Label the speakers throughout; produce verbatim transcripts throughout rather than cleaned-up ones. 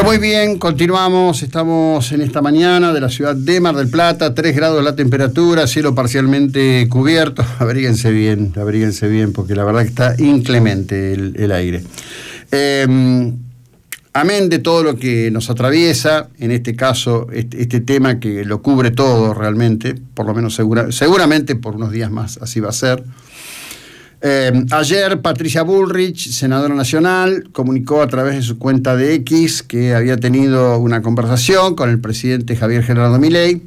Speaker 1: muy bien, continuamos, estamos en esta mañana de la ciudad de Mar del Plata, tres grados la temperatura, cielo parcialmente cubierto, abríguense bien, abríguense bien, porque la verdad que está inclemente el, el aire. Eh, amén de todo lo que nos atraviesa, en este caso, este, este tema que lo cubre todo realmente, por lo menos segura, seguramente por unos días más así va a ser. Eh, ayer Patricia Bullrich, senadora nacional, comunicó a través de su cuenta de X que había tenido una conversación con el presidente Javier Gerardo Milei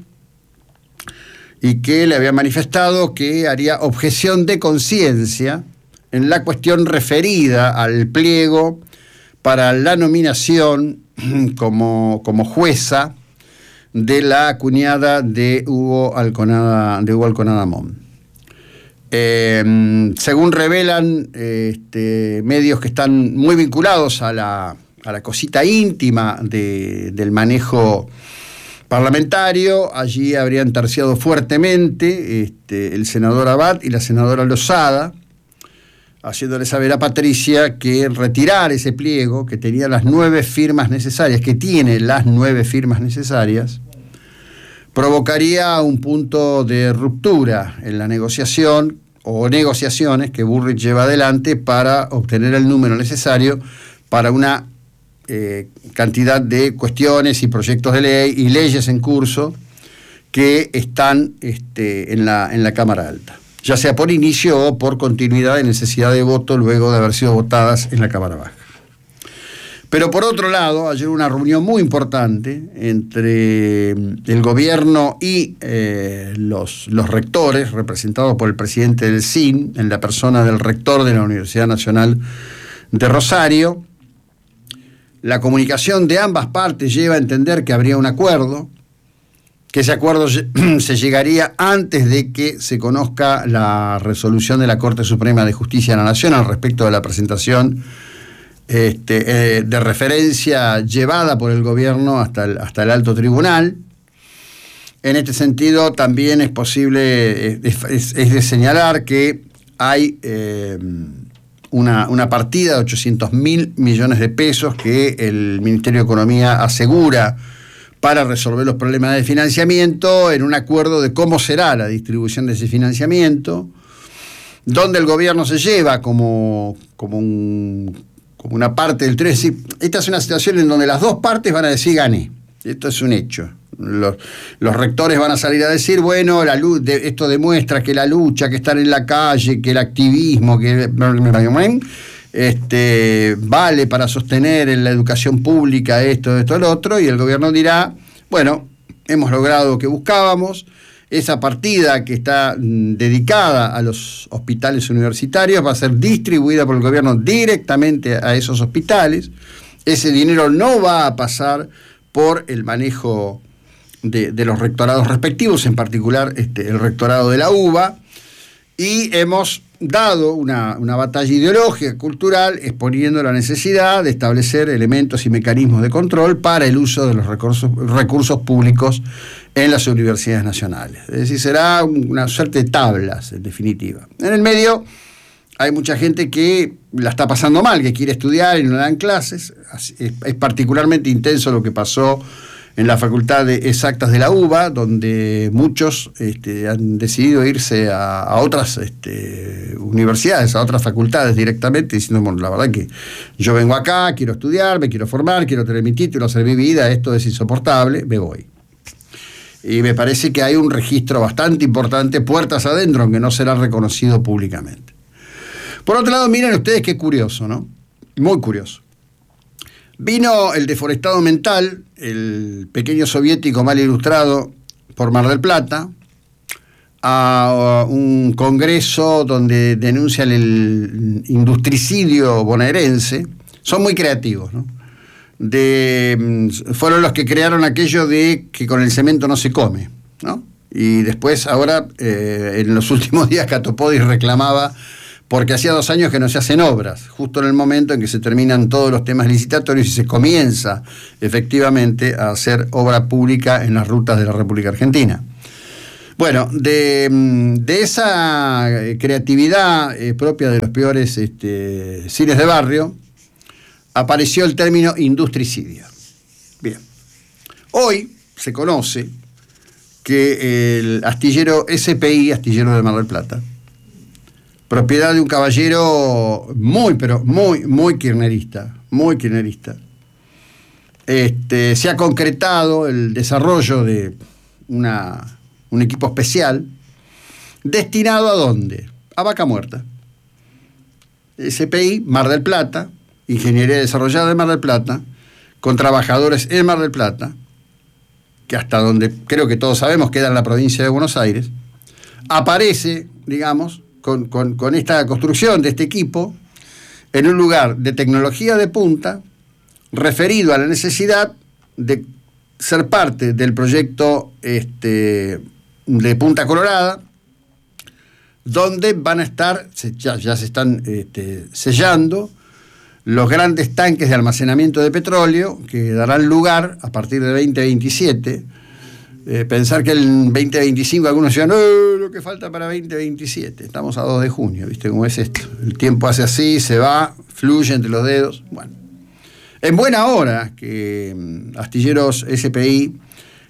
Speaker 1: y que le había manifestado que haría objeción de conciencia en la cuestión referida al pliego para la nominación como, como jueza de la cuñada de Hugo Alconada, de Hugo Alconada Mon. Eh, según revelan este, medios que están muy vinculados a la, a la cosita íntima de, del manejo parlamentario, allí habrían terciado fuertemente este, el senador Abad y la senadora Lozada, haciéndole saber a Patricia que retirar ese pliego, que tenía las nueve firmas necesarias, que tiene las nueve firmas necesarias, provocaría un punto de ruptura en la negociación o negociaciones que Bullrich lleva adelante para obtener el número necesario para una eh, cantidad de cuestiones y proyectos de ley y leyes en curso que están este, en la, en la Cámara Alta, ya sea por inicio o por continuidad de necesidad de voto luego de haber sido votadas en la Cámara Baja. Pero por otro lado, ayer hubo una reunión muy importante entre el gobierno y eh, los, los rectores, representados por el presidente del S I N, en la persona del rector de la Universidad Nacional de Rosario. La comunicación de ambas partes lleva a entender que habría un acuerdo, que ese acuerdo se llegaría antes de que se conozca la resolución de la Corte Suprema de Justicia de la Nación al respecto de la presentación Este, eh, de referencia llevada por el gobierno hasta el, hasta el alto tribunal. En este sentido también es posible, es, es, es de señalar que hay eh, una, una partida de ochocientos mil millones de pesos que el Ministerio de Economía asegura para resolver los problemas de financiamiento, en un acuerdo de cómo será la distribución de ese financiamiento, donde el gobierno se lleva como, como un como una parte del tres. Esta es una situación en donde las dos partes van a decir gané. Esto es un hecho. Los, los rectores van a salir a decir, bueno, la luz de, esto demuestra que la lucha, que estar en la calle, que el activismo, que este, vale para sostener en la educación pública esto, esto, el otro, y el gobierno dirá, bueno, hemos logrado lo que buscábamos. Esa partida que está dedicada a los hospitales universitarios va a ser distribuida por el gobierno directamente a esos hospitales. Ese dinero no va a pasar por el manejo de, de los rectorados respectivos, en particular este, el rectorado de la U B A, y hemos dado una, una batalla ideológica, cultural, exponiendo la necesidad de establecer elementos y mecanismos de control para el uso de los recursos, recursos públicos en las universidades nacionales. Es decir, será una suerte de tablas, en definitiva. En el medio hay mucha gente que la está pasando mal, que quiere estudiar y no le dan clases. Es, es particularmente intenso lo que pasó en la Facultad de Exactas de la U B A, donde muchos este, han decidido irse a, a otras este, universidades, a otras facultades directamente, diciendo, bueno, la verdad que yo vengo acá, quiero estudiar, me quiero formar, quiero tener mi título, hacer mi vida, esto es insoportable, me voy. Y me parece que hay un registro bastante importante, puertas adentro, aunque no será reconocido públicamente. Por otro lado, miren ustedes qué curioso, ¿no? Muy curioso. Vino el deforestado mental, el pequeño soviético mal ilustrado por Mar del Plata, a un congreso donde denuncian el industricidio bonaerense. Son muy creativos, ¿no? De, fueron los que crearon aquello de que con el cemento no se come, ¿no? Y después, ahora, eh, en los últimos días, Catopodis reclamaba porque hacía dos años que no se hacen obras, justo en el momento en que se terminan todos los temas licitatorios y se comienza efectivamente a hacer obra pública en las rutas de la República Argentina. Bueno, de, de esa creatividad eh, propia de los peores este, cines de barrio, apareció el término industricidio. Bien. Hoy se conoce que el astillero S P I, astillero de Mar del Plata, propiedad de un caballero muy, pero muy, muy kirchnerista, muy kirchnerista, este, se ha concretado el desarrollo de una, un equipo especial destinado ¿a dónde? A Vaca Muerta. S P I, Mar del Plata, Ingeniería Desarrollada de Mar del Plata, con trabajadores en Mar del Plata, que hasta donde creo que todos sabemos queda en la provincia de Buenos Aires, aparece, digamos, con, con, con esta construcción de este equipo en un lugar de tecnología de punta, referido a la necesidad de ser parte del proyecto este, de Punta Colorada, donde van a estar, ya, ya se están este, sellando, los grandes tanques de almacenamiento de petróleo que darán lugar a partir de veinte veintisiete. Eh, pensar que en veinte veinticinco algunos decían, ¡eh, lo que falta para veinte veintisiete! Estamos a dos de junio, ¿viste cómo es esto? El tiempo hace así, se va, fluye entre los dedos. Bueno, en buena hora que Astilleros S P I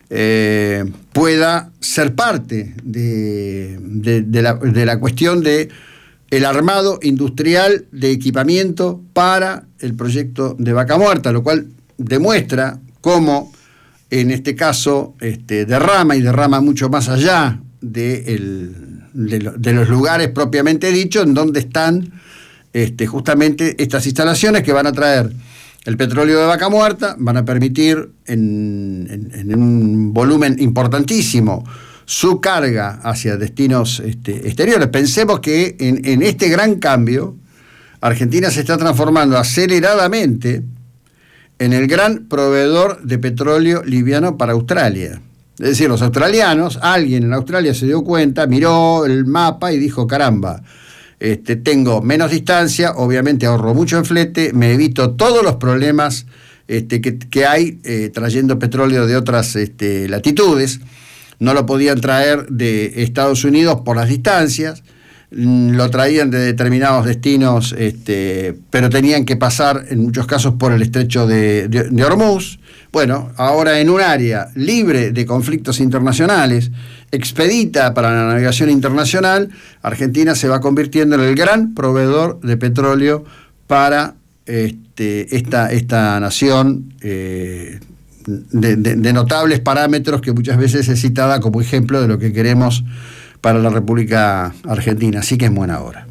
Speaker 1: eh, pueda ser parte de, de, de, la, de la cuestión de el armado industrial de equipamiento para el proyecto de Vaca Muerta, lo cual demuestra cómo, en este caso, este, derrama y derrama mucho más allá de, el, de, lo, de los lugares propiamente dichos, en donde están este, justamente estas instalaciones que van a traer el petróleo de Vaca Muerta, van a permitir en, en, en un volumen importantísimo su carga hacia destinos este, exteriores. Pensemos que en, en este gran cambio, Argentina se está transformando aceleradamente en el gran proveedor de petróleo liviano para Australia. Es decir, los australianos, alguien en Australia se dio cuenta, miró el mapa y dijo, caramba, este, tengo menos distancia, obviamente ahorro mucho en flete, me evito todos los problemas este, que, que hay eh, trayendo petróleo de otras este, latitudes. No lo podían traer de Estados Unidos por las distancias, lo traían de determinados destinos, este, pero tenían que pasar en muchos casos por el estrecho de, de, de Hormuz. Bueno, ahora en un área libre de conflictos internacionales, expedita para la navegación internacional, Argentina se va convirtiendo en el gran proveedor de petróleo para este, esta, esta nación eh, De, de, de notables parámetros que muchas veces es citada como ejemplo de lo que queremos para la República Argentina, así que es buena hora.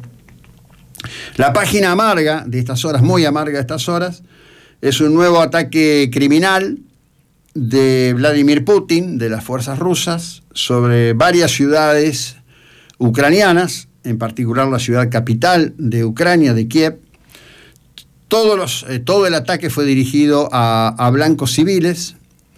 Speaker 1: La página amarga de estas horas, muy amarga de estas horas, es un nuevo ataque criminal de Vladimir Putin, de las fuerzas rusas, sobre varias ciudades ucranianas, en particular la ciudad capital de Ucrania, de Kiev. Todos los, eh, todo el ataque fue dirigido a, a blancos civiles.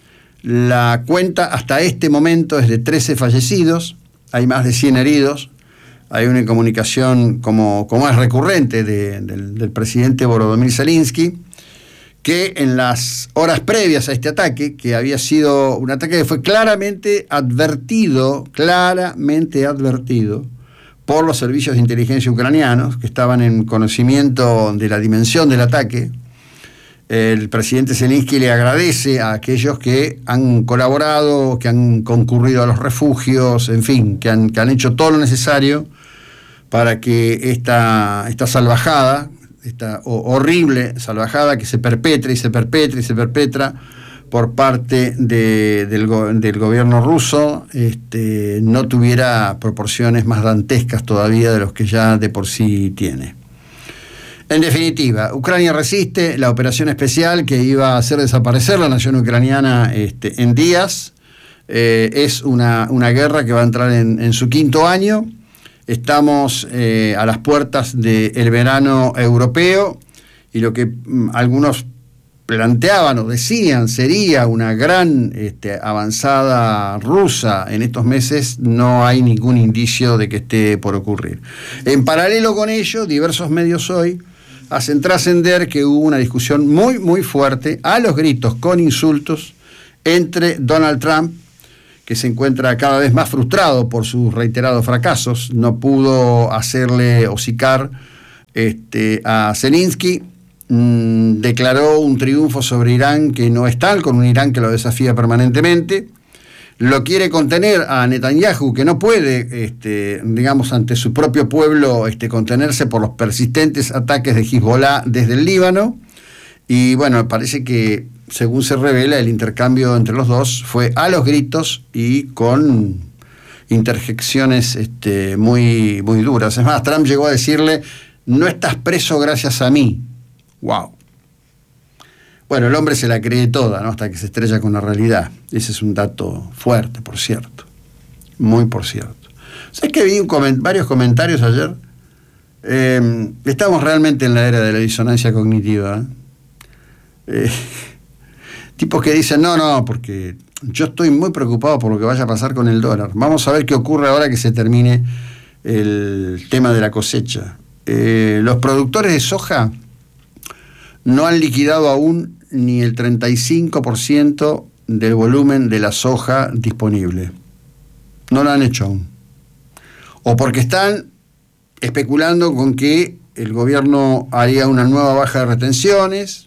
Speaker 1: La cuenta hasta este momento es de trece fallecidos, hay más de cien heridos. Hay una comunicación, como, como es recurrente, de, del, del presidente Volodymyr Zelensky, que en las horas previas a este ataque, que había sido un ataque que fue claramente advertido, claramente advertido, por los servicios de inteligencia ucranianos, que estaban en conocimiento de la dimensión del ataque. El presidente Zelensky le agradece a aquellos que han colaborado, que han concurrido a los refugios, en fin, que han, que han hecho todo lo necesario para que esta, esta salvajada, esta horrible salvajada que se perpetra y se perpetra y se perpetra por parte de, del, del gobierno ruso, este, no tuviera proporciones más dantescas todavía de los que ya de por sí tiene. En definitiva, Ucrania resiste, la operación especial que iba a hacer desaparecer la nación ucraniana este, en días, eh, es una, una guerra que va a entrar en, en su quinto año. Estamos eh, a las puertas del verano europeo y lo que mm, algunos planteaban o decían sería una gran este, avanzada rusa en estos meses, no hay ningún indicio de que esté por ocurrir. En paralelo con ello, diversos medios hoy hacen trascender que hubo una discusión muy, muy fuerte, a los gritos, con insultos, entre Donald Trump, que se encuentra cada vez más frustrado por sus reiterados fracasos, no pudo hacerle hocicar este, a Zelensky, mmm, declaró un triunfo sobre Irán que no es tal, con un Irán que lo desafía permanentemente. Lo quiere contener a Netanyahu, que no puede, este, digamos, ante su propio pueblo este, contenerse por los persistentes ataques de Hezbollah desde el Líbano. Y bueno, parece que, según se revela, el intercambio entre los dos fue a los gritos y con interjecciones este, muy, muy duras. Es más, Trump llegó a decirle: no estás preso gracias a mí. ¡Wow! Bueno, el hombre se la cree toda, ¿no? Hasta que se estrella con la realidad. Ese es un dato fuerte, por cierto. Muy por cierto. ¿Sabes que vi un coment- varios comentarios ayer? Eh, estamos realmente en la era de la disonancia cognitiva. ¿eh? Eh, tipos que dicen, no, no, porque yo estoy muy preocupado por lo que vaya a pasar con el dólar. Vamos a ver qué ocurre ahora que se termine el tema de la cosecha. Eh, los productores de soja no han liquidado aún ni el treinta y cinco por ciento del volumen de la soja disponible. No lo han hecho aún. O porque están especulando con que el gobierno haría una nueva baja de retenciones,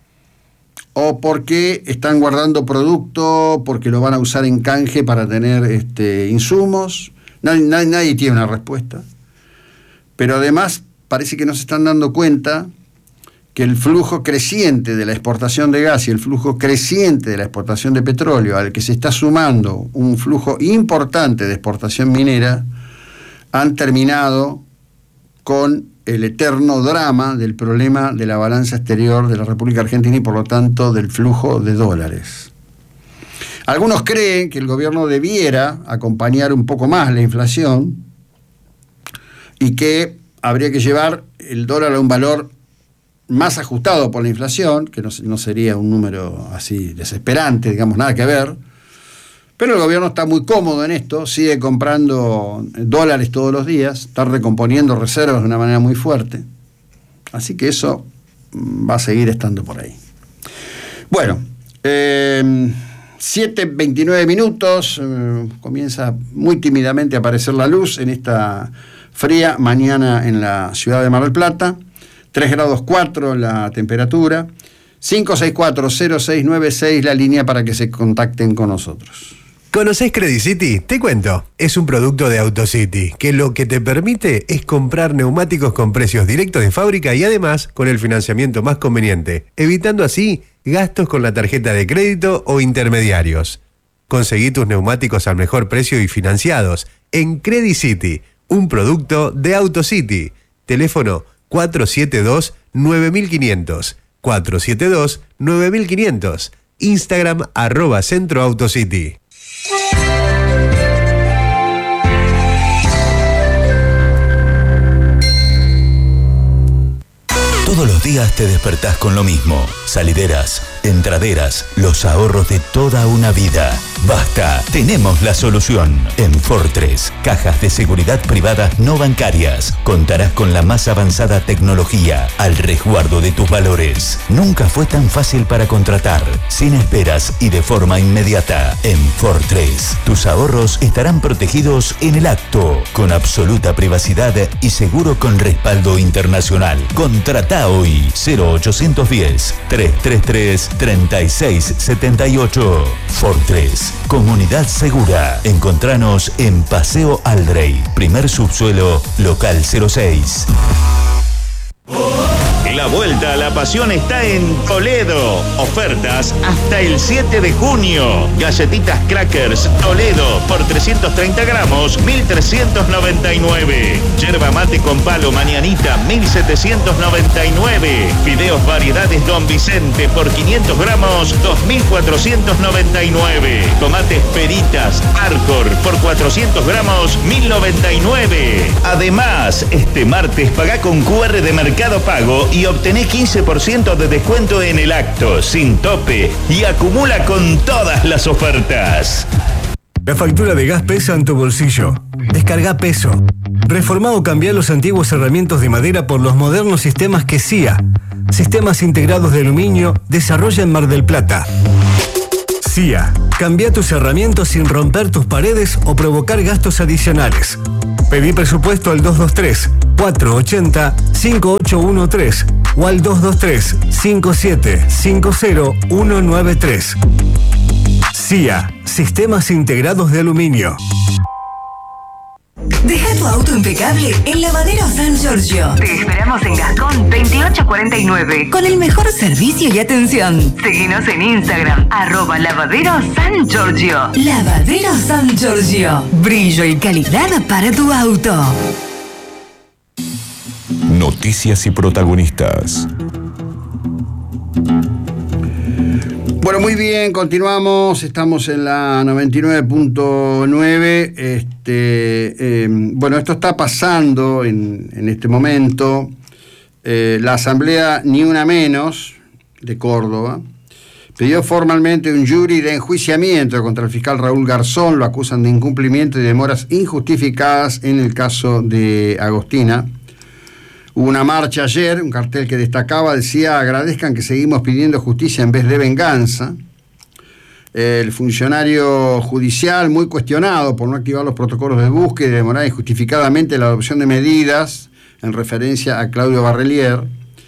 Speaker 1: o porque están guardando producto, porque lo van a usar en canje para tener este, insumos. Nadie, nadie, nadie tiene una respuesta. Pero además parece que no se están dando cuenta que el flujo creciente de la exportación de gas y el flujo creciente de la exportación de petróleo, al que se está sumando un flujo importante de exportación minera, han terminado con el eterno drama del problema de la balanza exterior de la República Argentina y por lo tanto del flujo de dólares. Algunos creen que el gobierno debiera acompañar un poco más la inflación y que habría que llevar el dólar a un valor más ajustado por la inflación, que no, no sería un número así desesperante, digamos, nada que ver, pero el gobierno está muy cómodo en esto, sigue comprando dólares todos los días, está recomponiendo reservas de una manera muy fuerte, así que eso va a seguir estando por ahí. Bueno, eh, siete veintinueve minutos, eh, comienza muy tímidamente a aparecer la luz en esta fría mañana en la ciudad de Mar del Plata. tres grados cuatro la temperatura, cinco seis cuatro cero seis nueve seis la línea para que se contacten con nosotros.
Speaker 2: ¿Conocés Credit City? Te cuento. Es un producto de AutoCity, que lo que te permite es comprar neumáticos con precios directos de fábrica y además con el financiamiento más conveniente, evitando así gastos con la tarjeta de crédito o intermediarios. Conseguí tus neumáticos al mejor precio y financiados en Credit City, un producto de AutoCity. Teléfono cuatro siete dos nueve cinco cero cero, cuatro siete dos nueve cinco cero cero, Instagram arroba Centro AutoCity.
Speaker 3: Todos los días te despertás con lo mismo. Salideras, entraderas, los ahorros de toda una vida. Basta, tenemos la solución. En Fortress, cajas de seguridad privadas no bancarias. Contarás con la más avanzada tecnología al resguardo de tus valores. Nunca fue tan fácil para contratar, sin esperas y de forma inmediata. En Fortress, tus ahorros estarán protegidos en el acto, con absoluta privacidad y seguro con respaldo internacional. Contrata hoy cero ochocientos diez, trescientos treinta y tres, treinta y seis setenta y ocho. Fortress, comunidad segura. Encontranos en Paseo Aldrey, primer subsuelo, local cero seis.
Speaker 4: La vuelta a la pasión está en Toledo. Ofertas hasta el siete de junio. Galletitas Crackers Toledo por trescientos treinta gramos, mil trescientos noventa y nueve. Yerba mate con palo mañanita, mil setecientos noventa y nueve. Fideos variedades Don Vicente por quinientos gramos, dos mil cuatrocientos noventa y nueve. Tomates Peritas Arcor por cuatrocientos gramos, mil noventa y nueve. Además, este martes pagá con cu erre de Mercado Pago y obtenés quince por ciento de descuento en el acto, sin tope, y acumula con todas las ofertas.
Speaker 5: La factura de gas pesa en tu bolsillo. Descarga Peso. Reformá o cambiá los antiguos herramientas de madera por los modernos sistemas que C I A, Sistemas Integrados de Aluminio, desarrolla en Mar del Plata. C I A. Cambia tus herramientas sin romper tus paredes o provocar gastos adicionales. Pedí presupuesto al dos dos tres, cuatro ocho cero, cinco ocho uno tres o al dos dos tres, cinco siete cinco cero, uno nueve tres. C I A, Sistemas Integrados de Aluminio.
Speaker 6: Deja tu auto impecable en Lavadero San Giorgio. Te esperamos en Gascón veintiocho cuarenta y nueve con el mejor servicio y atención. Seguinos en Instagram, arroba Lavadero San Giorgio. Lavadero San Giorgio. Brillo y calidad para tu auto.
Speaker 3: Noticias y protagonistas.
Speaker 1: Bueno, muy bien, continuamos, estamos en la noventa y nueve punto nueve. Este, eh, bueno, esto está pasando en, en este momento. Eh, la Asamblea Ni Una Menos de Córdoba pidió formalmente un jury de enjuiciamiento contra el fiscal Raúl Garzón. Lo acusan de incumplimiento y demoras injustificadas en el caso de Agostina. Hubo una marcha ayer, un cartel que destacaba, decía: agradezcan que seguimos pidiendo justicia en vez de venganza. El funcionario judicial, muy cuestionado por no activar los protocolos de búsqueda y demorar injustificadamente la adopción de medidas, en referencia a Claudio Barrelier.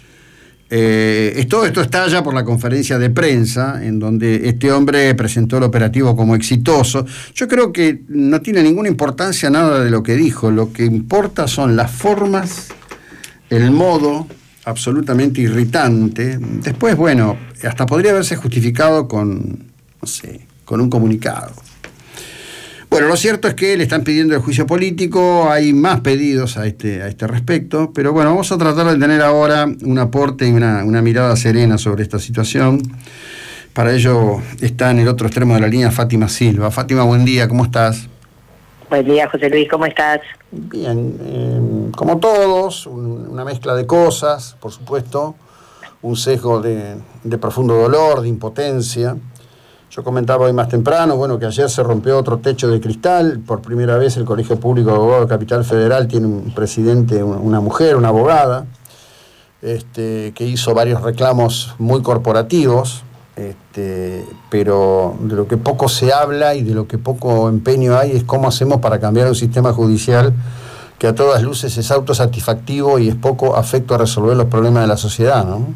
Speaker 1: Eh, todo esto estalla por la conferencia de prensa, en donde este hombre presentó el operativo como exitoso. Yo creo que no tiene ninguna importancia nada de lo que dijo. Lo que importa son las formas, el modo absolutamente irritante. Después, bueno, hasta podría haberse justificado con, no sé, con un comunicado. Bueno, lo cierto es que le están pidiendo el juicio político. Hay más pedidos a este, a este respecto, pero bueno, vamos a tratar de tener ahora un aporte y una, una mirada serena sobre esta situación. Para ello está en el otro extremo de la línea Fátima Silva. Fátima, buen día, ¿cómo estás?
Speaker 7: Buen día, José Luis, ¿cómo estás?
Speaker 1: Bien, eh, como todos, un, una mezcla de cosas, por supuesto, un sesgo de, de profundo dolor, de impotencia. Yo comentaba hoy más temprano, bueno, que ayer se rompió otro techo de cristal. Por primera vez el Colegio Público de Abogados de Capital Federal tiene un presidente, una mujer, una abogada, este, que hizo varios reclamos muy corporativos. Este, pero de lo que poco se habla y de lo que poco empeño hay es cómo hacemos para cambiar un sistema judicial que a todas luces es autosatisfactivo y es poco afecto a resolver los problemas de la sociedad, ¿no?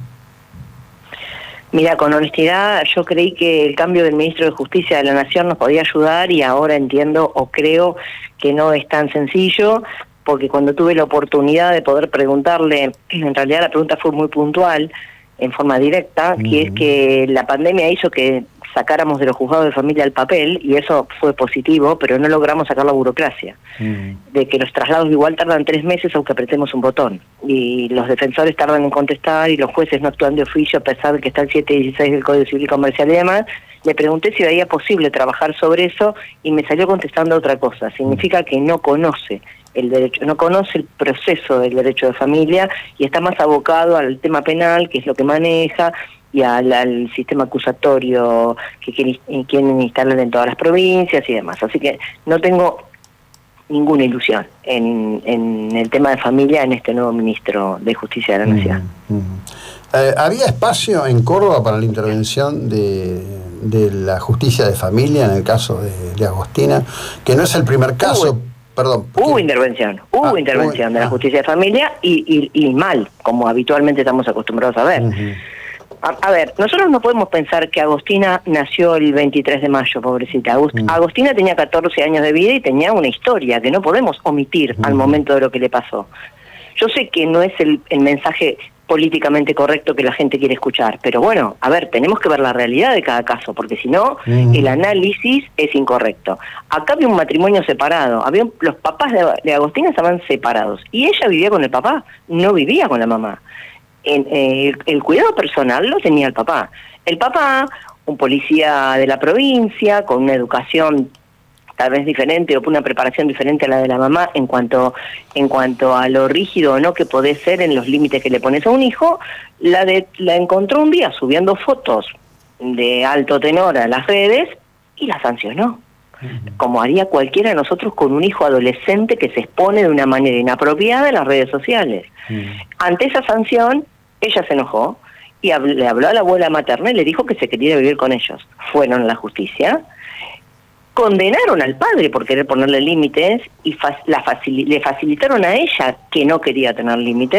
Speaker 7: Mira, con honestidad, yo creí que el cambio del ministro de Justicia de la Nación nos podía ayudar y ahora entiendo o creo que no es tan sencillo, porque cuando tuve la oportunidad de poder preguntarle, en realidad la pregunta fue muy puntual, en forma directa, uh-huh. que es que la pandemia hizo que sacáramos de los juzgados de familia el papel, y eso fue positivo, pero no logramos sacar la burocracia, uh-huh. de que los traslados igual tardan tres meses aunque apretemos un botón, y los defensores tardan en contestar, y los jueces no actúan de oficio a pesar de que está el siete dieciséis del Código Civil Comercial y demás. Le pregunté si veía posible trabajar sobre eso, y me salió contestando otra cosa. Significa que no conoce el derecho, no conoce el proceso del derecho de familia y está más abocado al tema penal, que es lo que maneja, y al, al sistema acusatorio que quieren, quieren instalar en todas las provincias y demás. Así que no tengo ninguna ilusión en, en el tema de familia en este nuevo ministro de Justicia de la Nación.
Speaker 1: Uh-huh. Uh-huh. Eh, ¿Había espacio en Córdoba para la intervención de, de la justicia de familia en el caso de, de Agostina? Que no es el primer caso.
Speaker 7: Uy.
Speaker 1: Perdón.
Speaker 7: Hubo intervención, hubo ah, intervención hubo, de la justicia de familia y, y, y mal, como habitualmente estamos acostumbrados a ver. Uh-huh. a, a ver, nosotros no podemos pensar que Agostina nació el veintitrés de mayo, pobrecita. Agust- uh-huh. Agostina tenía catorce años de vida y tenía una historia que no podemos omitir uh-huh. al momento de lo que le pasó. Yo sé que no es el, el mensaje políticamente correcto que la gente quiere escuchar, pero bueno, a ver, tenemos que ver la realidad de cada caso, porque si no, mm. el análisis es incorrecto. Acá había un matrimonio separado, había, los papás de, de Agostina estaban separados, y ella vivía con el papá, no vivía con la mamá. En, eh, el, el cuidado personal lo tenía el papá. El papá, un policía de la provincia, con una educación tal vez diferente o una preparación diferente a la de la mamá en cuanto en cuanto a lo rígido o no que podés ser en los límites que le pones a un hijo, la de la encontró un día subiendo fotos de alto tenor a las redes y la sancionó, uh-huh. como haría cualquiera de nosotros con un hijo adolescente que se expone de una manera inapropiada en las redes sociales. Uh-huh. Ante esa sanción, ella se enojó y hab- le habló a la abuela materna y le dijo que se quería vivir con ellos. Fueron a la justicia, condenaron al padre por querer ponerle límites y fa- la facil- le facilitaron a ella que no quería tener límites,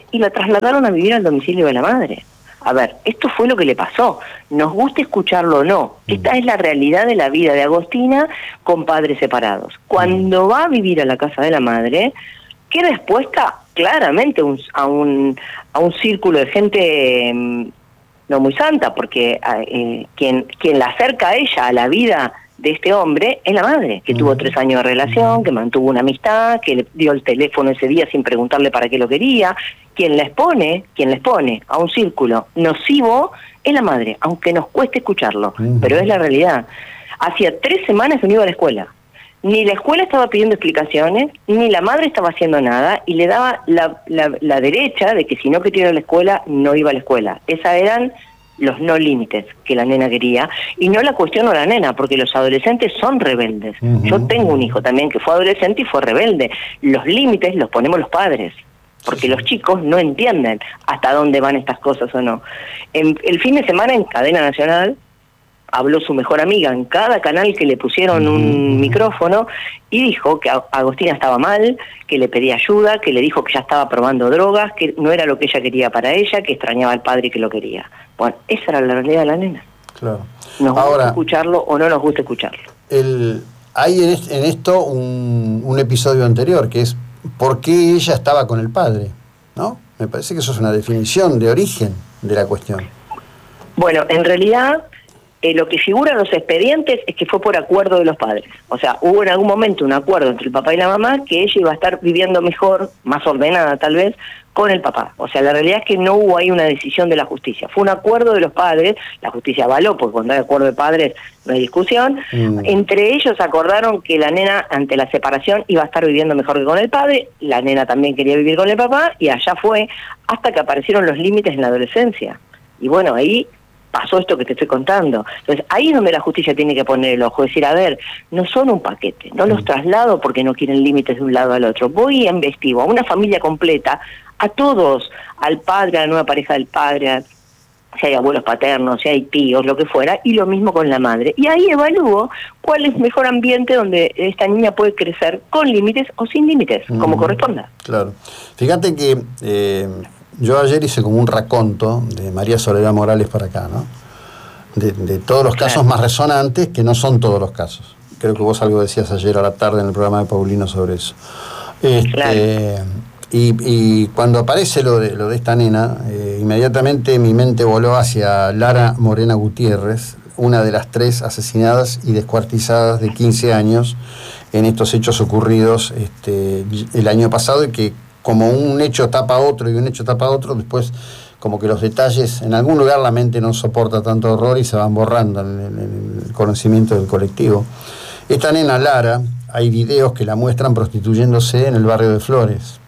Speaker 7: y la trasladaron a vivir al domicilio de la madre. A ver, esto fue lo que le pasó. Nos gusta escucharlo o no. Esta es la realidad de la vida de Agostina con padres separados. Cuando va a vivir a la casa de la madre, ¿qué respuesta? Claramente un, a, un, a un círculo de gente eh, no muy santa, porque eh, quien, quien la acerca a ella, a la vida de este hombre, es la madre, que tuvo tres años de relación, que mantuvo una amistad, que le dio el teléfono ese día sin preguntarle para qué lo quería. Quien la expone, quien la expone a un círculo nocivo es la madre, aunque nos cueste escucharlo, uh-huh. pero es la realidad. Hacía tres semanas que no iba a la escuela. Ni la escuela estaba pidiendo explicaciones, ni la madre estaba haciendo nada, y le daba la, la, la derecha de que si no quería ir a la escuela, no iba a la escuela. Esas eran los no límites que la nena quería, y no la cuestiono a la nena, porque los adolescentes son rebeldes. Uh-huh. Yo tengo un hijo también que fue adolescente y fue rebelde. Los límites los ponemos los padres, porque sí, sí. los chicos no entienden hasta dónde van estas cosas o no. En, el fin de semana en Cadena Nacional habló su mejor amiga en cada canal que le pusieron un micrófono y dijo que Agostina estaba mal, que le pedía ayuda, que le dijo que ya estaba probando drogas, que no era lo que ella quería para ella, que extrañaba al padre y que lo quería. Bueno, esa era la realidad de la nena.
Speaker 1: Claro.
Speaker 7: Nos
Speaker 1: Ahora,
Speaker 7: gusta escucharlo o no nos gusta escucharlo.
Speaker 1: El, hay en, est- en esto un, un episodio anterior, que es por qué ella estaba con el padre, ¿no? Me parece que eso es una definición de origen de la cuestión.
Speaker 7: Bueno, en realidad eh, lo que figura en los expedientes es que fue por acuerdo de los padres. O sea, hubo en algún momento un acuerdo entre el papá y la mamá que ella iba a estar viviendo mejor, más ordenada tal vez, con el papá. O sea, la realidad es que no hubo ahí una decisión de la justicia. Fue un acuerdo de los padres, la justicia avaló, porque cuando hay acuerdo de padres no hay discusión. Mm. Entre ellos acordaron que la nena, ante la separación, iba a estar viviendo mejor que con el padre, la nena también quería vivir con el papá, y allá fue hasta que aparecieron los límites en la adolescencia. Y bueno, ahí pasó esto que te estoy contando. Entonces, ahí es donde la justicia tiene que poner el ojo, decir, a ver, no son un paquete, no los traslado porque no quieren límites de un lado al otro, voy y investigo a una familia completa, a todos, al padre, a la nueva pareja del padre, a, si hay abuelos paternos, si hay tíos, lo que fuera, y lo mismo con la madre. Y ahí evalúo cuál es el mejor ambiente donde esta niña puede crecer con límites o sin límites, mm, como corresponda.
Speaker 1: Claro. Fíjate que eh, yo ayer hice como un raconto de María Soledad Morales para acá, ¿no? De, de todos los casos claro. más resonantes, que no son todos los casos. Creo que vos algo decías ayer a la tarde en el programa de Paulino sobre eso. Este, claro. Y, y cuando aparece lo de, lo de esta nena, eh, inmediatamente mi mente voló hacia Lara Morena Gutiérrez, una de las tres asesinadas y descuartizadas de quince años en estos hechos ocurridos este, el año pasado, y que como un hecho tapa otro y un hecho tapa otro, después como que los detalles, en algún lugar la mente no soporta tanto horror y se van borrando en, en, en el conocimiento del colectivo. Esta nena Lara, hay videos que la muestran prostituyéndose en el barrio de Flores.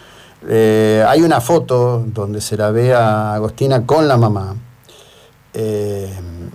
Speaker 1: Eh, hay una foto donde se la ve a Agostina con la mamá, eh,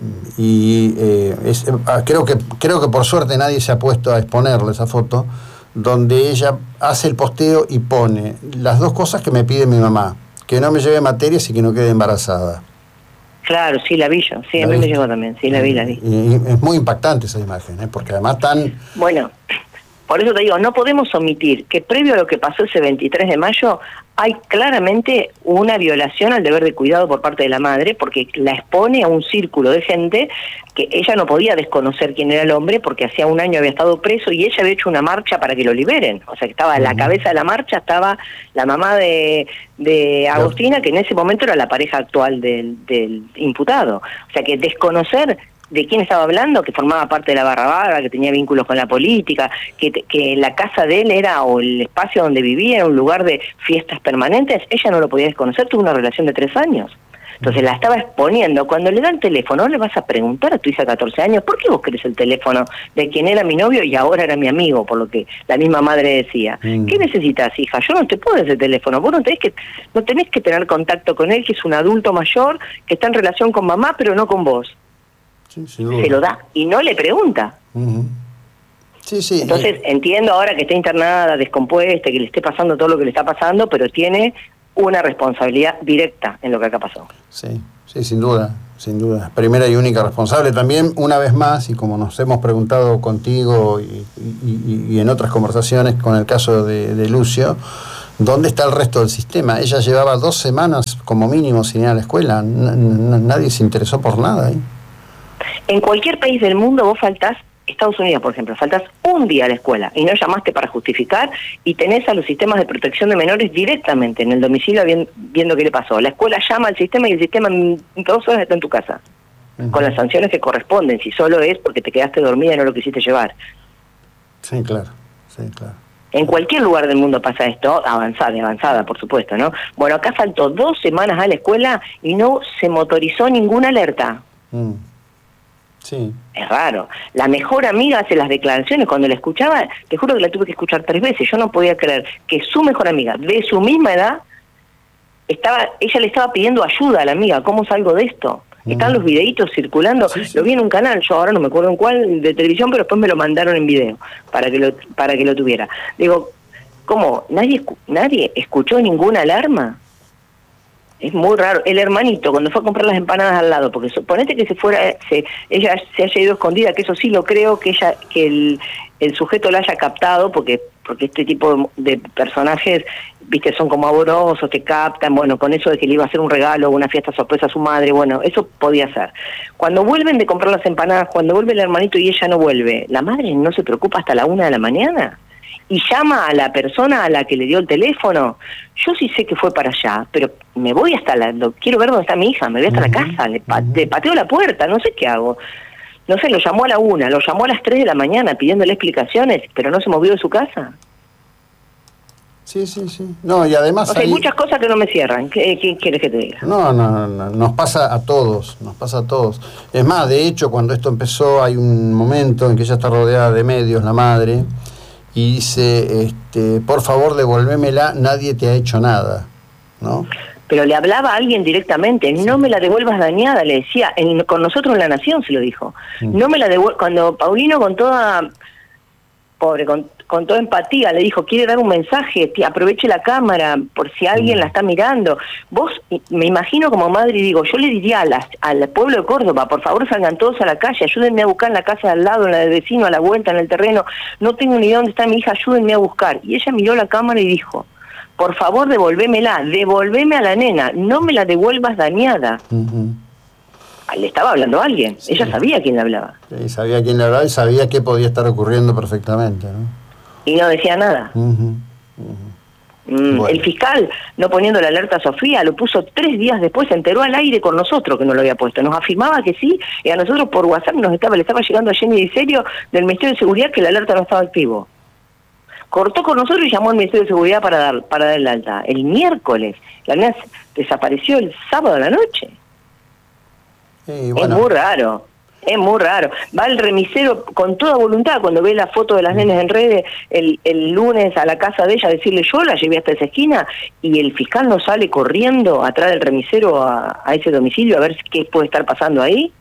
Speaker 1: y eh, es, eh, creo que creo que por suerte nadie se ha puesto a exponerle esa foto, donde ella hace el posteo y pone las dos cosas que me pide mi mamá: que no me lleve materias y que no quede embarazada.
Speaker 7: Claro, sí, la vi yo, sí, a mí me llegó también, sí, la vi, la vi.
Speaker 1: Y, y es muy impactante esa imagen, ¿eh? Porque además tan...
Speaker 7: Bueno, por eso te digo, no podemos omitir que previo a lo que pasó ese veintitrés de mayo hay claramente una violación al deber de cuidado por parte de la madre, porque la expone a un círculo de gente que ella no podía desconocer quién era el hombre, porque hacía un año había estado preso y ella había hecho una marcha para que lo liberen. O sea, que estaba en la cabeza de la marcha, estaba la mamá de, de Agostina, que en ese momento era la pareja actual del, del imputado. O sea, que desconocer de quién estaba hablando, que formaba parte de la barra brava, que tenía vínculos con la política, que, que la casa de él era, o el espacio donde vivía, era un lugar de fiestas permanentes, ella no lo podía desconocer, tuvo una relación de tres años. Entonces la estaba exponiendo. Cuando le dan teléfono, le vas a preguntar a tu hija de catorce años, ¿por qué vos querés el teléfono de quien era mi novio y ahora era mi amigo? Por lo que la misma madre decía. Mm. ¿Qué necesitas, hija? Yo no te puedo dar ese teléfono. Vos no tenés que, no tenés que tener contacto con él, que es un adulto mayor, que está en relación con mamá, pero no con vos. Sí, se lo da y no le pregunta. Uh-huh. Sí, sí. Entonces eh. entiendo ahora que está internada, descompuesta, que le esté pasando todo lo que le está pasando, pero tiene una responsabilidad directa en lo que acá pasó.
Speaker 1: Sí, sí, sin duda, sin duda. Primera y única responsable. También, una vez más, y como nos hemos preguntado contigo y, y, y en otras conversaciones con el caso de, de Lucio, ¿Dónde está el resto del sistema? Ella llevaba dos semanas como mínimo sin ir a la escuela. N- n- nadie se interesó por nada. ¿eh?
Speaker 7: En cualquier país del mundo vos faltás, Estados Unidos por ejemplo, faltás un día a la escuela y no llamaste para justificar y tenés a los sistemas de protección de menores directamente en el domicilio viendo, viendo qué le pasó. La escuela llama al sistema y el sistema en dos horas está en tu casa. Uh-huh. Con las sanciones que corresponden, si solo es porque te quedaste dormida y no lo quisiste llevar.
Speaker 1: Sí, claro, sí, claro.
Speaker 7: En cualquier lugar del mundo pasa esto, avanzada y avanzada, por supuesto, ¿no? Bueno, acá faltó dos semanas a la escuela y no se motorizó ninguna alerta.
Speaker 1: Mm. Sí.
Speaker 7: Es raro. La mejor amiga hace las declaraciones. Cuando la escuchaba, te juro que la tuve que escuchar tres veces. Yo no podía creer que su mejor amiga, de su misma edad, estaba, ella le estaba pidiendo ayuda a la amiga. ¿Cómo salgo de esto? Mm. Están los videitos circulando. Sí, sí. Lo vi en un canal, yo ahora no me acuerdo en cuál, de televisión, pero después me lo mandaron en video para que lo, para que lo tuviera. Digo, ¿cómo? ¿Nadie, nadie escuchó ninguna alarma? Es muy raro. El hermanito, cuando fue a comprar las empanadas al lado, porque suponete que se fuera, se, ella se haya ido escondida, que eso sí lo creo, que ella, que el, el sujeto la haya captado, porque porque este tipo de, de personajes, viste, son como amorosos, te captan, bueno, con eso de que le iba a hacer un regalo o una fiesta sorpresa a su madre, bueno, eso podía ser. Cuando vuelven de comprar las empanadas, cuando vuelve el hermanito y ella no vuelve, ¿la madre no se preocupa hasta la una de la mañana? Y llama a la persona a la que le dio el teléfono. Yo sí sé que fue para allá, pero me voy hasta la... Lo, quiero ver dónde está mi hija, me voy hasta uh-huh. la casa, le, pa, le pateo la puerta, no sé qué hago. No sé, lo llamó a la una, lo llamó a las tres de la mañana pidiéndole explicaciones, pero no se movió de su casa.
Speaker 1: Sí, sí, sí. No, y además...
Speaker 7: O sea,
Speaker 1: hay...
Speaker 7: hay muchas cosas que no me cierran. ¿Qué, qué quieres que te diga?
Speaker 1: No, no, no, nos pasa a todos, nos pasa a todos. Es más, de hecho, cuando esto empezó, hay un momento en que ella está rodeada de medios, la madre... y dice, este, por favor devuélvemela, nadie te ha hecho nada, ¿no?
Speaker 7: Pero le hablaba a alguien directamente, no me la devuelvas dañada, le decía, en, con nosotros en La Nación se lo dijo, mm. no me la devuelvas, cuando Paulino con toda, pobre, con, con toda empatía le dijo, quiere dar un mensaje, aproveche la cámara por si alguien mm. la está mirando, vos, me imagino como madre y digo, yo le diría a las, al pueblo de Córdoba, por favor salgan todos a la calle, ayúdenme a buscar en la casa de al lado, en la del vecino, a la vuelta, en el terreno, no tengo ni idea dónde está mi hija, ayúdenme a buscar. Y ella miró la cámara y dijo, por favor devolvémela, devolveme a la nena, no me la devuelvas dañada. Uh-huh. Le estaba hablando a alguien, sí. Ella sabía a quién le hablaba.
Speaker 1: Sí, sabía a quién le hablaba y sabía qué podía estar ocurriendo perfectamente, ¿no?
Speaker 7: Y no decía nada. Uh-huh. Uh-huh. Mm, bueno. El fiscal, no poniendo la alerta a Sofía, lo puso tres días después, se enteró al aire con nosotros que no lo había puesto. Nos afirmaba que sí, y a nosotros por WhatsApp nos estaba, le estaba llegando a Jenny Di Serio del Ministerio de Seguridad que la alerta no estaba activo. Cortó con nosotros y llamó al Ministerio de Seguridad para dar para dar el alta. El miércoles, la nena desapareció el sábado a la noche. Sí, bueno. Es muy raro, es muy raro. Va el remisero con toda voluntad, cuando ve la foto de las nenas en redes, el, el lunes a la casa de ella a decirle, yo la llevé hasta esa esquina, y el fiscal no sale corriendo atrás del remisero a, a ese domicilio a ver qué puede estar pasando ahí.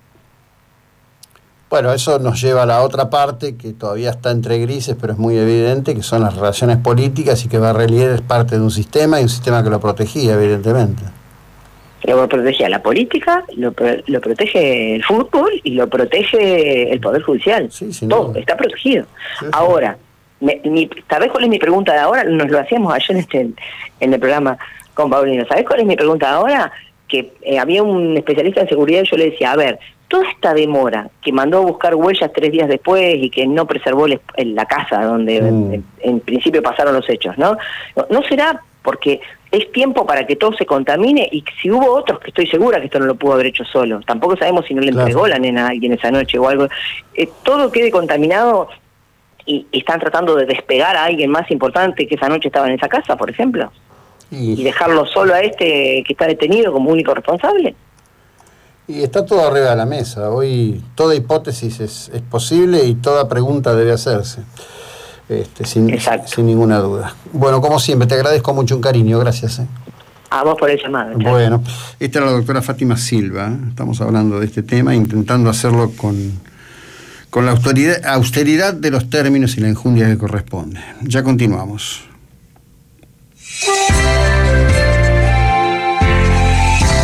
Speaker 1: Bueno, eso nos lleva a la otra parte que todavía está entre grises, pero es muy evidente, que son las relaciones políticas y que Barrelier es parte de un sistema y un sistema que lo protegía, evidentemente.
Speaker 7: Lo protegía la política, lo, lo protege el fútbol y lo protege el Poder Judicial. Sí, todo está protegido. Sí, sí. Ahora, me, mi, ¿sabés cuál es mi pregunta de ahora? Nos lo hacíamos ayer en, este, en el programa con Paulino. ¿Sabés cuál es mi pregunta de ahora? Que eh, había un especialista en seguridad y yo le decía, a ver, toda esta demora que mandó a buscar huellas tres días después y que no preservó el, la casa donde mm. en, en principio pasaron los hechos, ¿no? ¿No será porque es tiempo para que todo se contamine? Y si hubo otros, que estoy segura que esto no lo pudo haber hecho solo, tampoco sabemos si no le entregó claro. la nena a alguien esa noche o algo, eh, todo quede contaminado y, y están tratando de despegar a alguien más importante que esa noche estaba en esa casa, por ejemplo, y, y dejarlo solo a este que está detenido como único responsable.
Speaker 1: Y está todo arriba de la mesa. Hoy toda hipótesis es, es posible y toda pregunta debe hacerse. Este, sin, sin ninguna duda. Bueno, como siempre, te agradezco mucho, un cariño, gracias. ¿eh?
Speaker 7: A vos por el llamado. Chao.
Speaker 1: Bueno, esta era la doctora Fátima Silva, ¿eh? Estamos hablando de este tema, intentando hacerlo con, con la austeridad, austeridad de los términos y la enjundia que corresponde. Ya continuamos.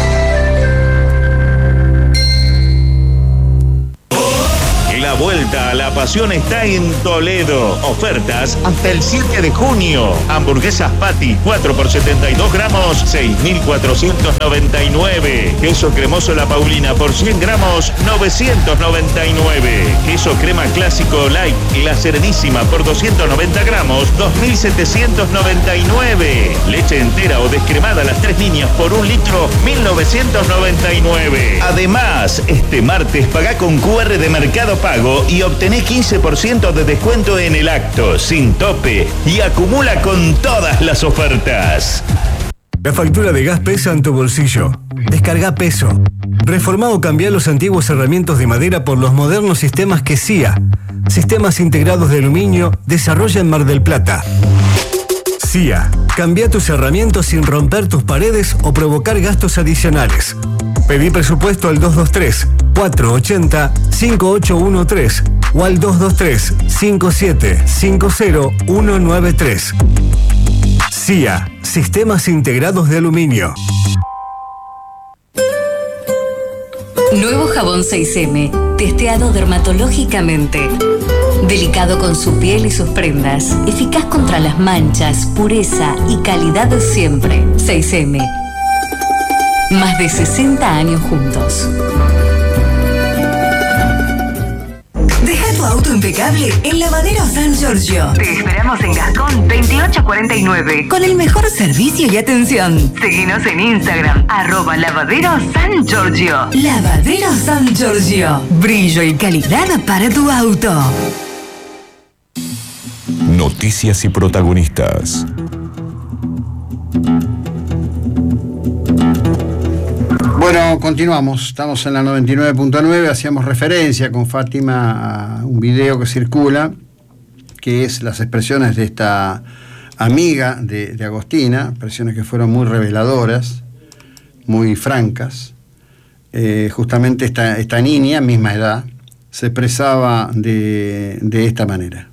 Speaker 4: La vuelta a la pasión está en Toledo. Ofertas hasta el siete de junio. Hamburguesas Patty, cuatro por setenta y dos gramos, seis mil cuatrocientos noventa y nueve. Queso cremoso La Paulina por cien gramos, novecientos noventa y nueve. Queso crema clásico light La Serenísima por doscientos noventa gramos, dos mil setecientos noventa y nueve. Leche entera o descremada las tres líneas por un litro, mil novecientos noventa y nueve. Además, este martes pagá con Q R de Mercado Pago y obtené quince por ciento de descuento en el acto, sin tope, y acumula con todas las ofertas.
Speaker 5: La factura de gas pesa en tu bolsillo. Descarga Peso. Reformá o cambiá los antiguos cerramientos de madera por los modernos sistemas que C I A, Sistemas Integrados de Aluminio, desarrolla en Mar del Plata. C I A. Cambia tus herramientas sin romper tus paredes o provocar gastos adicionales. Pedí presupuesto al dos dos tres, cuatro ocho cero, cinco ocho uno tres o al dos dos tres, cinco siete cinco cero uno nueve tres. C I A. Sistemas Integrados de Aluminio.
Speaker 6: Nuevo jabón seis eme, testeado dermatológicamente. Delicado con su piel y sus prendas. Eficaz contra las manchas, pureza y calidad de siempre. seis eme. Más de sesenta años juntos. Deja tu auto impecable en Lavadero San Giorgio. Te esperamos en Gascón veintiocho cuarenta y nueve. Con el mejor servicio y atención. Seguinos en Instagram, arroba Lavadero San Giorgio. Lavadero San Giorgio. Brillo y calidad para tu auto.
Speaker 3: Noticias y protagonistas.
Speaker 1: Bueno, continuamos. Estamos en la noventa y nueve punto nueve. Hacíamos referencia con Fátima a un video que circula, que es las expresiones de esta amiga de, de Agostina, expresiones que fueron muy reveladoras, muy francas. Eh, justamente esta, esta niña, misma edad, se expresaba de, de esta manera.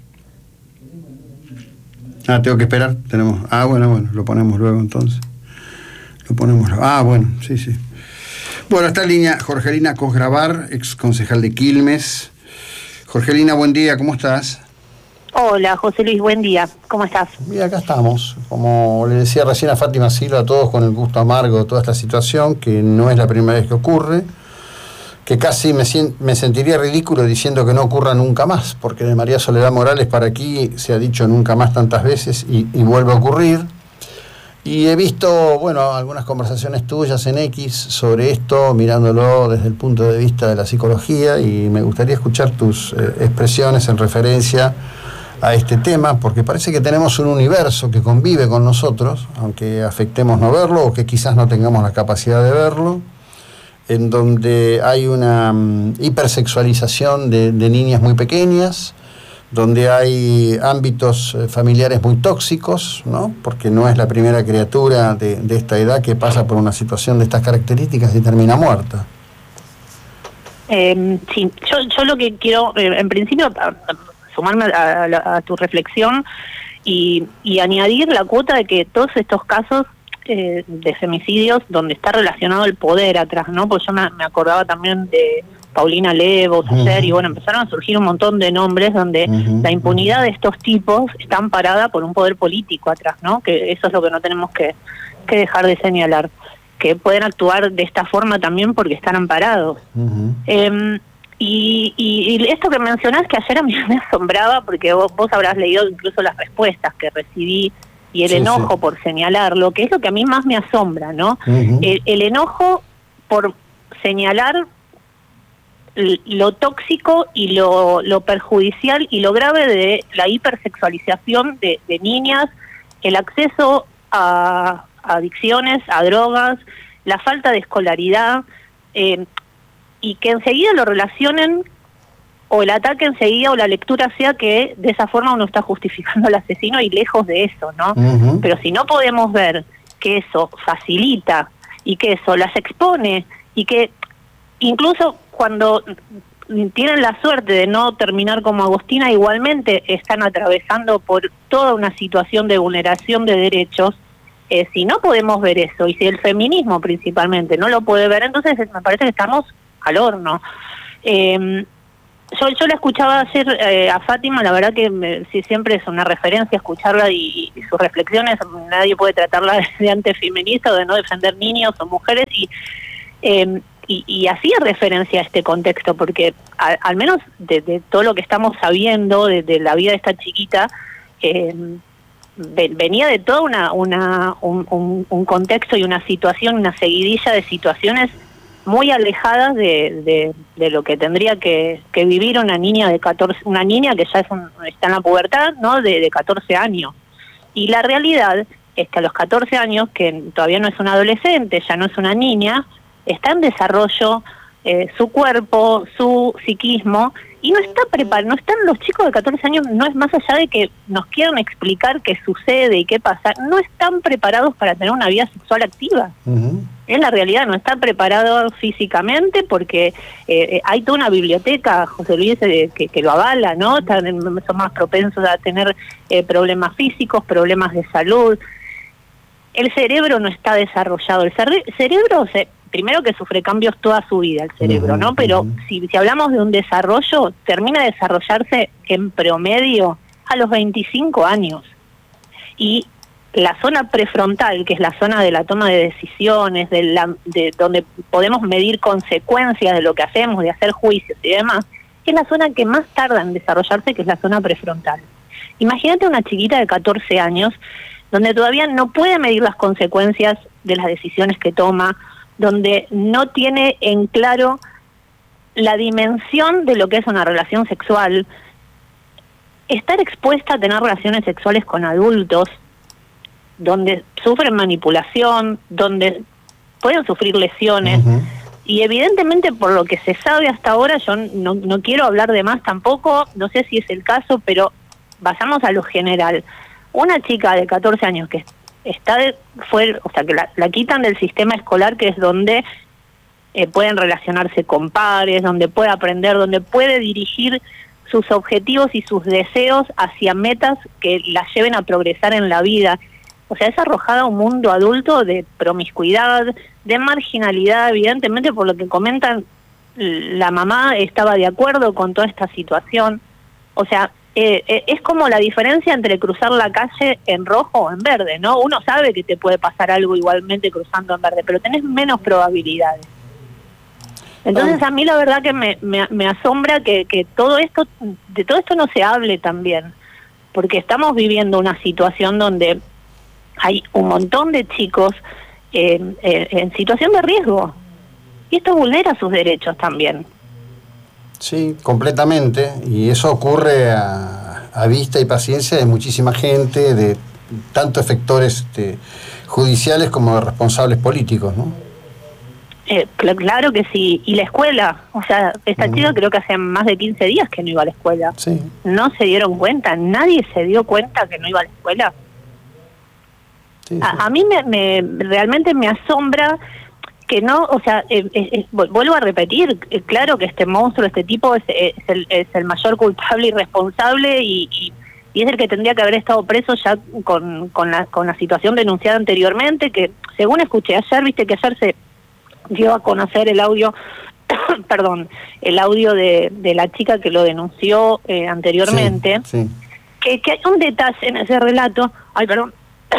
Speaker 1: Ah, tengo que esperar. Tenemos. Ah, bueno, bueno, lo ponemos luego entonces. Lo ponemos luego. Ah, bueno, sí, sí. Bueno, está en línea Jorgelina Cosgravar, ex concejal de Quilmes. Jorgelina, buen día, ¿cómo estás?
Speaker 8: Hola, José Luis, buen día, ¿cómo estás?
Speaker 1: Mira, acá estamos. Como le decía recién a Fátima Silva, a todos con el gusto amargo de toda esta situación, que no es la primera vez que ocurre, que casi me, me sentiría ridículo diciendo que no ocurra nunca más, porque de María Soledad Morales para aquí se ha dicho nunca más tantas veces y, y vuelve a ocurrir. Y he visto, bueno, algunas conversaciones tuyas en X sobre esto, mirándolo desde el punto de vista de la psicología, y me gustaría escuchar tus eh, expresiones en referencia a este tema, porque parece que tenemos un universo que convive con nosotros, aunque afectemos no verlo o que quizás no tengamos la capacidad de verlo, en donde hay una um, hipersexualización de, de niñas muy pequeñas, donde hay ámbitos familiares muy tóxicos, ¿no? Porque no es la primera criatura de, de esta edad que pasa por una situación de estas características y termina muerta.
Speaker 8: Eh, sí, yo, yo lo que quiero, eh, en principio, a, a, sumarme a, a, a tu reflexión y, y añadir la cuota de que todos estos casos eh, de femicidios donde está relacionado el poder atrás, ¿no? Porque yo me, me acordaba también de Paulina Levos ayer, uh-huh. y bueno, empezaron a surgir un montón de nombres donde uh-huh. la impunidad de estos tipos está amparada por un poder político atrás, ¿no? Que eso es lo que no tenemos que, que dejar de señalar, que pueden actuar de esta forma también porque están amparados. Uh-huh. Eh, y, y, y esto que mencionás, que ayer a mí me asombraba, porque vos, vos habrás leído incluso las respuestas que recibí y el sí, enojo sí. por señalarlo, que es lo que a mí más me asombra, ¿no? Uh-huh. El, el enojo por señalar lo tóxico y lo, lo perjudicial y lo grave de la hipersexualización de, de niñas, el acceso a, a adicciones, a drogas, la falta de escolaridad, eh, y que enseguida lo relacionen, o el ataque enseguida, o la lectura sea que de esa forma uno está justificando al asesino, y lejos de eso, ¿no? Uh-huh. Pero si no podemos ver que eso facilita y que eso las expone, y que incluso cuando tienen la suerte de no terminar como Agostina, igualmente están atravesando por toda una situación de vulneración de derechos, eh, si no podemos ver eso, y si el feminismo principalmente no lo puede ver, entonces me parece que estamos al horno. Eh, yo, yo la escuchaba ayer eh, a Fátima, la verdad que me, sí, siempre es una referencia escucharla y, y sus reflexiones. Nadie puede tratarla de antifeminista o de no defender niños o mujeres, y eh, y, y hacía referencia a este contexto, porque a, al menos de, de todo lo que estamos sabiendo de, de la vida de esta chiquita, eh, venía de todo una, una, un, un, un contexto y una situación, una seguidilla de situaciones muy alejadas de, de, de lo que tendría que, que vivir una niña de catorce, una niña que ya es un, está en la pubertad, ¿no? De, de catorce años. Y la realidad es que a los catorce años, que todavía no es una adolescente, ya no es una niña, está en desarrollo eh, su cuerpo, su psiquismo, y no está preparado, no están los chicos de catorce años, no es más allá de que nos quieran explicar qué sucede y qué pasa, no están preparados para tener una vida sexual activa. Uh-huh. En la realidad no están preparados físicamente, porque eh, hay toda una biblioteca, José Luis, eh, que, que lo avala, ¿no? Están, son más propensos a tener eh, problemas físicos, problemas de salud. El cerebro no está desarrollado. El cere- cerebro, se, primero que sufre cambios toda su vida, el cerebro, uh-huh, ¿no? Pero uh-huh. si, si hablamos de un desarrollo, termina de desarrollarse en promedio a los veinticinco años. Y la zona prefrontal, que es la zona de la toma de decisiones, de, la, de donde podemos medir consecuencias de lo que hacemos, de hacer juicios y demás, es la zona que más tarda en desarrollarse, que es la zona prefrontal. Imagínate una chiquita de catorce años, donde todavía no puede medir las consecuencias de las decisiones que toma, donde no tiene en claro la dimensión de lo que es una relación sexual, estar expuesta a tener relaciones sexuales con adultos, donde sufren manipulación, donde pueden sufrir lesiones, uh-huh. y evidentemente por lo que se sabe hasta ahora, yo no, no quiero hablar de más tampoco, no sé si es el caso, pero basamos a lo general. Una chica de catorce años que está de, fue, o sea, que la, la quitan del sistema escolar, que es donde eh, pueden relacionarse con pares, donde puede aprender, donde puede dirigir sus objetivos y sus deseos hacia metas que la lleven a progresar en la vida. O sea, es arrojada a un mundo adulto de promiscuidad, de marginalidad. Evidentemente, por lo que comentan, la mamá estaba de acuerdo con toda esta situación. O sea, eh, eh, es como la diferencia entre cruzar la calle en rojo o en verde, ¿no? Uno sabe que te puede pasar algo igualmente cruzando en verde, pero tenés menos probabilidades. Entonces, a mí la verdad que me, me, me asombra que, que todo esto, de todo esto no se hable también, porque estamos viviendo una situación donde hay un montón de chicos eh, eh, en situación de riesgo, y esto vulnera sus derechos también.
Speaker 1: Sí, completamente, y eso ocurre a, a vista y paciencia de muchísima gente, de tanto efectores este, judiciales como de responsables políticos, ¿no?
Speaker 8: Eh, cl- claro que sí, y la escuela, o sea, esta uh-huh. chica creo que hace más de quince días que no iba a la escuela.
Speaker 1: Sí.
Speaker 8: No se dieron cuenta, nadie se dio cuenta que no iba a la escuela. Sí, sí. A, a mí me, me realmente me asombra que no, o sea, eh, eh, vuelvo a repetir, eh, claro que este monstruo, este tipo es, es, el, es el mayor culpable y responsable, y, y, y es el que tendría que haber estado preso ya con, con, la, con la situación denunciada anteriormente, que según escuché ayer, viste que ayer se dio a conocer el audio, perdón, el audio de, de la chica que lo denunció eh, anteriormente,
Speaker 1: sí, sí.
Speaker 8: Que, que hay un detalle en ese relato, ay, perdón,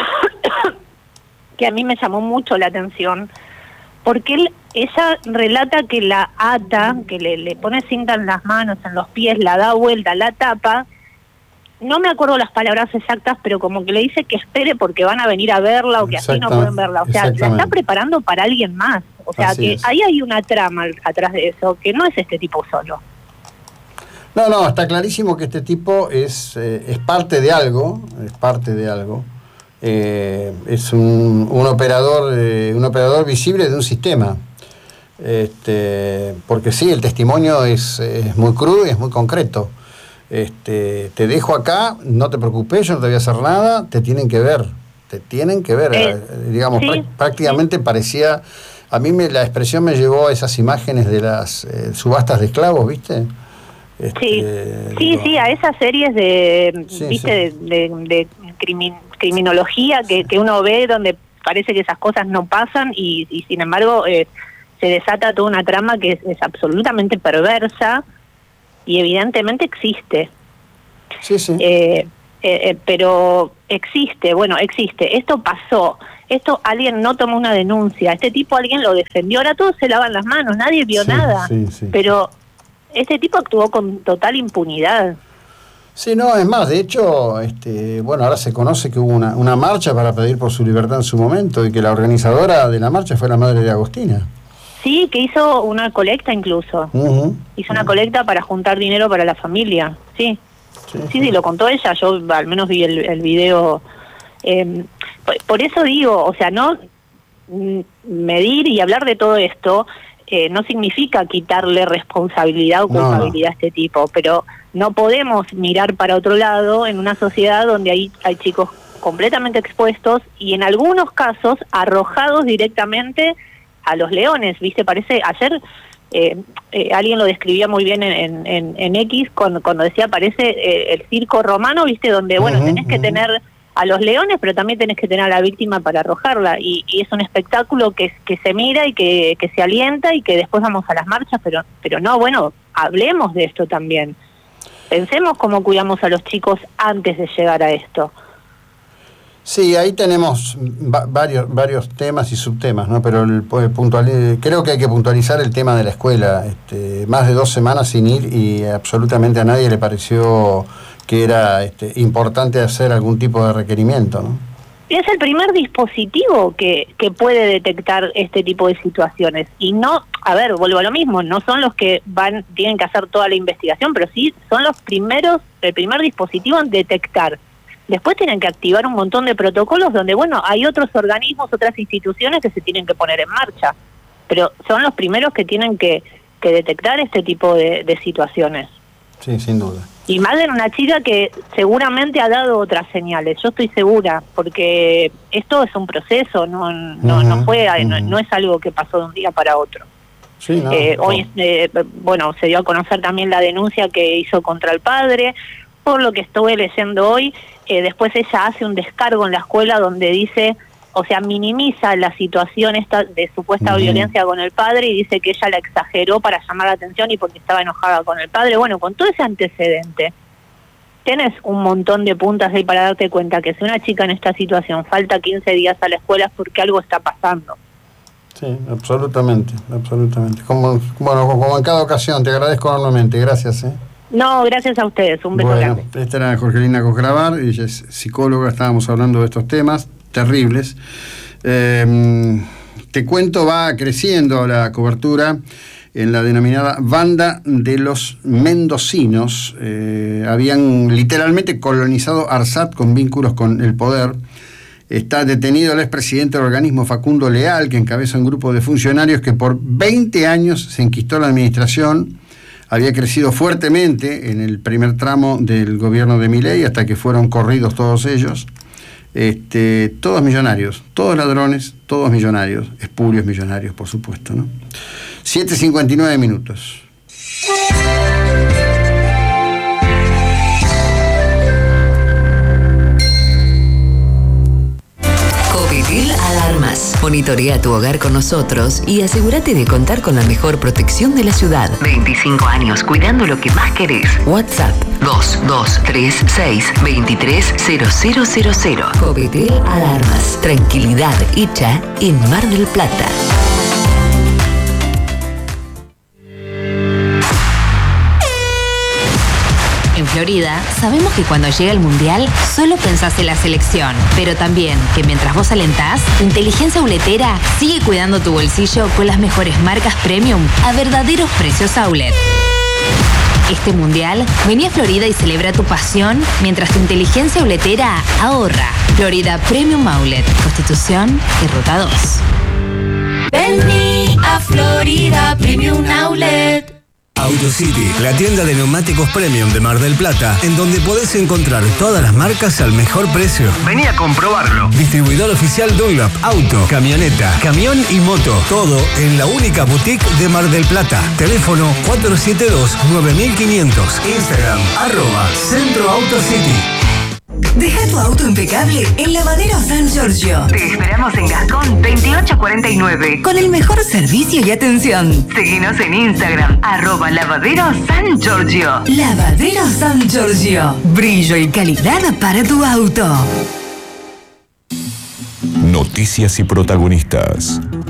Speaker 8: que a mí me llamó mucho la atención, porque él, ella relata que la ata, que le, le pone cinta en las manos, en los pies, la da vuelta, la tapa, no me acuerdo las palabras exactas, pero como que le dice que espere porque van a venir a verla o que así no pueden verla. O sea, la está preparando para alguien más. O sea, así que es. Ahí hay una trama atrás de eso, que no es este tipo solo.
Speaker 1: No, no, está clarísimo que este tipo es, eh, es parte de algo, es parte de algo. Eh, es un, un operador eh, un operador visible de un sistema. Este, porque sí, el testimonio es, es muy crudo y es muy concreto. Este, te dejo acá, no te preocupes, yo no te voy a hacer nada, te tienen que ver, te tienen que ver, eh, digamos, sí, pr- prácticamente sí. Parecía, a mí me, la expresión me llevó a esas imágenes de las eh, subastas de esclavos, ¿viste? Este,
Speaker 8: sí, sí, digo, sí, a esas series de, sí, ¿viste?
Speaker 1: Sí.
Speaker 8: de, de, de crimin, criminología que, que uno ve donde parece que esas cosas no pasan y, y sin embargo eh, se desata toda una trama que es, es absolutamente perversa. y evidentemente existe.
Speaker 1: Sí, sí.
Speaker 8: Eh, eh, eh, pero existe, bueno, existe. Esto pasó. Esto alguien no tomó una denuncia. Este tipo alguien lo defendió. Ahora todos se lavan las manos. Nadie vio
Speaker 1: Sí,
Speaker 8: nada.
Speaker 1: sí, sí.
Speaker 8: Pero este tipo actuó con total impunidad.
Speaker 1: Sí, no, es más, de hecho, este, bueno, ahora se conoce que hubo una, una marcha para pedir por su libertad en su momento y que la organizadora de la marcha fue la madre de Agostina.
Speaker 8: Sí, que hizo una colecta incluso.
Speaker 1: Uh-huh.
Speaker 8: Hizo una colecta para juntar dinero para la familia. Sí,
Speaker 1: Sí,
Speaker 8: sí, sí, lo contó ella. Yo al menos vi el, el video. Eh, por, por eso digo, o sea, no mm, medir y hablar de todo esto eh, no significa quitarle responsabilidad o
Speaker 1: No,
Speaker 8: culpabilidad
Speaker 1: no.
Speaker 8: a este tipo, pero no podemos mirar para otro lado en una sociedad donde hay, hay chicos completamente expuestos y en algunos casos arrojados directamente a los leones, ¿viste? Parece, ayer eh, eh, alguien lo describía muy bien en, en, en X cuando, cuando decía, parece eh, el circo romano, ¿viste? Donde, bueno,
Speaker 1: Ujú,
Speaker 8: tenés que
Speaker 1: ujú.
Speaker 8: tener a los leones, pero también tenés que tener a la víctima para arrojarla, y, y es un espectáculo que, que se mira y que, que se alienta y que después vamos a las marchas, pero, pero no, bueno, hablemos de esto también. Pensemos cómo cuidamos a los chicos antes de llegar a esto.
Speaker 1: Sí, ahí tenemos va- varios varios temas y subtemas, ¿no? Pero el, pues, puntual, creo que hay que puntualizar el tema de la escuela. Este, más de dos semanas sin ir y absolutamente a nadie le pareció que era este, importante hacer algún tipo de requerimiento, ¿no?
Speaker 8: Y es el primer dispositivo que, que puede detectar este tipo de situaciones. Y no, a ver, vuelvo a lo mismo, no son los que van, tienen que hacer toda la investigación, pero sí son los primeros, el primer dispositivo en detectar. Después tienen que activar un montón de protocolos donde, bueno, hay otros organismos, otras instituciones que se tienen que poner en marcha. Pero son los primeros que tienen que, que detectar este tipo de, de situaciones.
Speaker 1: Sí, sin duda.
Speaker 8: Y más en una chica que seguramente ha dado otras señales, yo estoy segura, porque esto es un proceso, no no,
Speaker 1: Ujú,
Speaker 8: no fue, no,
Speaker 1: ujú.
Speaker 8: no es algo que pasó de un día para otro.
Speaker 1: Sí, no,
Speaker 8: Eh,
Speaker 1: no.
Speaker 8: hoy, eh, bueno, se dio a conocer también la denuncia que hizo contra el padre, por lo que estuve leyendo hoy. Eh, después ella hace un descargo en la escuela donde dice, o sea, minimiza la situación esta de supuesta
Speaker 1: Ujú.
Speaker 8: violencia con el padre y dice que ella la exageró para llamar la atención y porque estaba enojada con el padre. Bueno, con todo ese antecedente, tenés un montón de puntas ahí para darte cuenta que si una chica en esta situación falta quince días a la escuela es porque algo está pasando.
Speaker 1: Sí, absolutamente, absolutamente. Como, bueno, como en cada ocasión, te agradezco enormemente, gracias. ¿eh?
Speaker 8: No, gracias a ustedes, un beso
Speaker 1: Bueno,
Speaker 8: grande.
Speaker 1: esta era Jorgelina Cosgravar, ella es psicóloga, estábamos hablando de estos temas terribles. Eh, te cuento, va creciendo la cobertura en la denominada Banda de los Mendocinos. Eh, habían literalmente colonizado Arsat con vínculos con el poder. Está detenido el expresidente del organismo Facundo Leal, que encabeza un grupo de funcionarios que por veinte años se enquistó la administración. Había crecido fuertemente en el primer tramo del gobierno de Milei hasta que fueron corridos todos ellos. Este, todos millonarios, todos ladrones, todos millonarios, espurios millonarios, por supuesto, ¿no? siete cincuenta y nueve minutos.
Speaker 6: Covitil Alarmas. Monitorea tu hogar con nosotros y asegúrate de contar con la mejor protección de la ciudad. veinticinco años cuidando lo que más querés. WhatsApp dos dos tres seis dos tres cero cero cero cero. Covitil Alarmas. Tranquilidad hecha en Mar del Plata.
Speaker 9: En Florida, sabemos que cuando llega el Mundial, solo pensás en la selección. Pero también que mientras vos alentás, Inteligencia Auletera sigue cuidando tu bolsillo con las mejores marcas premium a verdaderos precios outlet. Este Mundial, vení a Florida y celebra tu pasión mientras tu Inteligencia Auletera ahorra. Florida Premium Outlet, Constitución y Ruta dos.
Speaker 10: Vení a Florida Premium Outlet.
Speaker 5: AutoCity, la tienda de neumáticos premium de Mar del Plata, en donde podés encontrar todas las marcas al mejor precio.
Speaker 2: Vení a comprobarlo.
Speaker 5: Distribuidor oficial Dunlop, auto, camioneta, camión y moto. Todo en la única boutique de Mar del Plata. Teléfono cuatro siete dos nueve cinco cero cero. Instagram, arroba Centro AutoCity.
Speaker 6: Deja tu auto impecable en Lavadero San Giorgio. Te esperamos en Gascón veintiocho cuarenta y nueve con el mejor servicio y atención. Seguinos en Instagram, arroba Lavadero San Giorgio. Lavadero San Giorgio. Brillo y calidad para tu auto.
Speaker 11: Noticias y protagonistas.